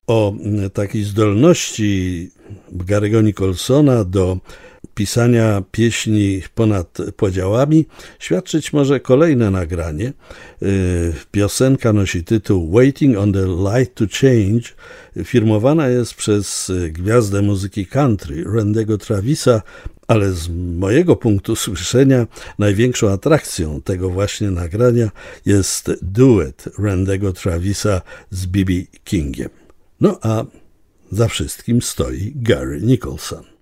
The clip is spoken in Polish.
O takiej zdolności Gary'ego Nicholsona do pisania pieśni ponad podziałami świadczyć może kolejne nagranie. Piosenka nosi tytuł Waiting on the Light to Change. Firmowana jest przez gwiazdę muzyki country Randego Travisa, ale z mojego punktu słyszenia największą atrakcją tego właśnie nagrania jest duet Randego Travisa z B.B. Kingiem. No a za wszystkim stoi Gary Nicholson.